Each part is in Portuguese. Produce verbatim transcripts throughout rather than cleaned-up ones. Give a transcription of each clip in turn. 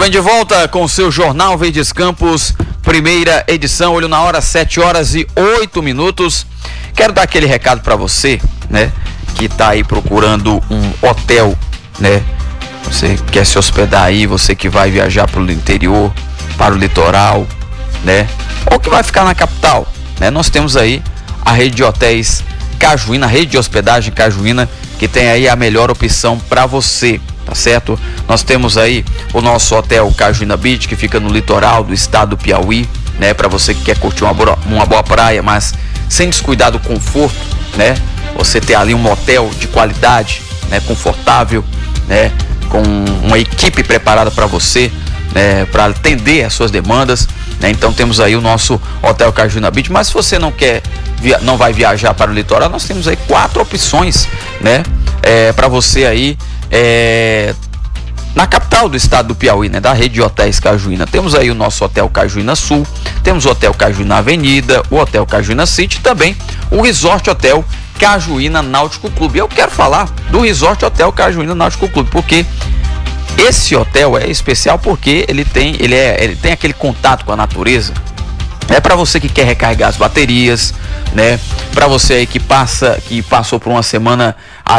bem, de volta com o seu Jornal Verdes Campos, primeira edição, olho na hora, sete horas e oito minutos. Quero dar aquele recado para você, né, que tá aí procurando um hotel, né? Você quer se hospedar aí, você que vai viajar para o interior, para o litoral, né? Ou que vai ficar na capital, né? Nós temos aí a rede de hotéis Cajuína, a rede de hospedagem Cajuína, que tem aí a melhor opção para você, tá certo? Nós temos aí o nosso hotel Cajuína Beach, que fica no litoral do estado do Piauí, né? Para você que quer curtir uma boa, uma boa praia, mas sem descuidar do conforto, né? Você ter ali um motel de qualidade, né? Confortável, né? Com uma equipe preparada para você, né? Para atender as suas demandas, né? Então temos aí o nosso hotel Cajuína Beach. Mas se você não quer, via, não vai viajar para o litoral, nós temos aí quatro opções, né? É, para você aí é, na capital do estado do Piauí, né? Da rede de hotéis Cajuína. Temos aí o nosso hotel Cajuína Sul, temos o hotel Cajuína Avenida, o hotel Cajuína City, também o Resort Hotel Cajuína Náutico Clube. Eu quero falar do Resort Hotel Cajuína Náutico Clube, porque esse hotel é especial porque ele tem, ele é, ele tem aquele contato com a natureza. É para você que quer recarregar as baterias, né? Para você aí que passa, que passou por uma semana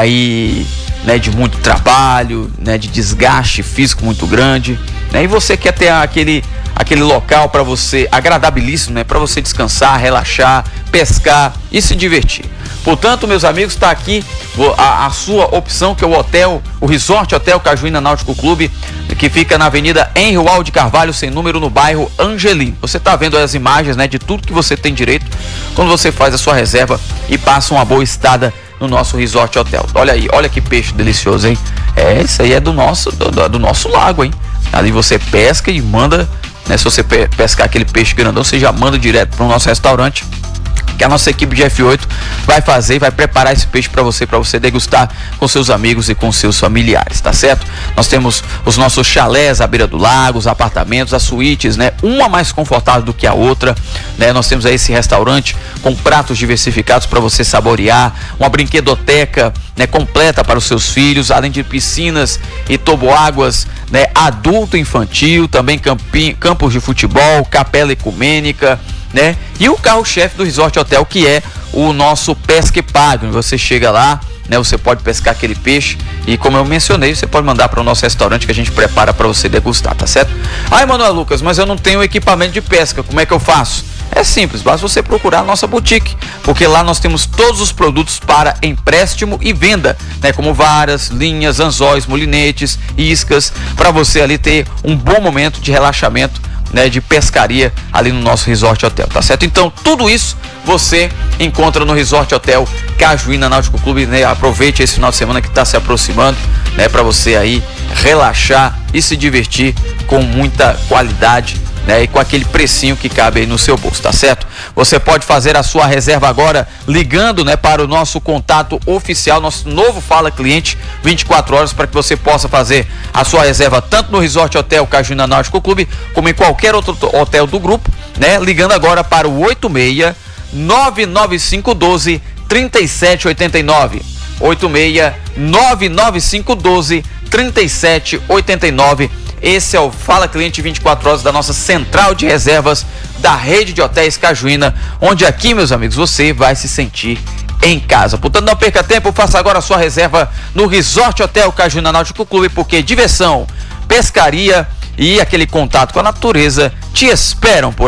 aí, né, de muito trabalho, né, de desgaste físico muito grande, né? E você quer ter aquele aquele local para você agradabilíssimo, né, para você descansar, relaxar, pescar e se divertir. Portanto, meus amigos, está aqui a, a sua opção, que é o hotel, o Resort Hotel Cajuína Náutico Clube, que fica na Avenida Henriual de Carvalho, sem número, no bairro Angelim. Você está vendo as imagens, né, de tudo que você tem direito quando você faz a sua reserva e passa uma boa estada no nosso Resort Hotel. Olha aí, olha que peixe delicioso, hein? É, isso aí é do nosso, do, do nosso lago, hein? Ali você pesca e manda, né? Se você pescar aquele peixe grandão, você já manda direto para o nosso restaurante, que a nossa equipe de F oito vai fazer e vai preparar esse peixe para você, para você degustar com seus amigos e com seus familiares, tá certo? Nós temos os nossos chalés à beira do lago, os apartamentos, as suítes, né? Uma mais confortável do que a outra, né? Nós temos aí esse restaurante com pratos diversificados para você saborear, uma brinquedoteca, né, completa para os seus filhos, além de piscinas e toboáguas, né, adulto e infantil, também campinho, campos de futebol, capela ecumênica, né? E o carro-chefe do Resort Hotel, que é o nosso Pesca e Pague. Você chega lá, né? Você pode pescar aquele peixe e, como eu mencionei, você pode mandar para o nosso restaurante que a gente prepara para você degustar, tá certo? Ai, Manuel Lucas, mas eu não tenho equipamento de pesca, como é que eu faço? É simples, basta você procurar a nossa boutique, porque lá nós temos todos os produtos para empréstimo e venda, né? Como varas, linhas, anzóis, molinetes, iscas, para você ali ter um bom momento de relaxamento, né, de pescaria ali no nosso Resort Hotel, tá certo? Então, tudo isso você encontra no Resort Hotel Cajuína Náutico Clube, né? Aproveite esse final de semana que está se aproximando, né, para você aí relaxar e se divertir com muita qualidade, né, e com aquele precinho que cabe aí no seu bolso, tá certo? Você pode fazer a sua reserva agora ligando, né, para o nosso contato oficial, nosso novo Fala Cliente vinte e quatro horas, para que você possa fazer a sua reserva tanto no Resort Hotel Cajuína Náutico Clube como em qualquer outro hotel do grupo, né? Ligando agora para o oito seis nove nove cinco um dois três sete oito nove, oito seis nove nove cinco um dois três sete oito nove. Esse é o Fala Cliente vinte e quatro horas da nossa central de reservas da rede de hotéis Cajuína, onde aqui, meus amigos, você vai se sentir em casa. Portanto, não perca tempo, faça agora a sua reserva no Resort Hotel Cajuína Náutico Clube, porque diversão, pescaria e aquele contato com a natureza te esperam por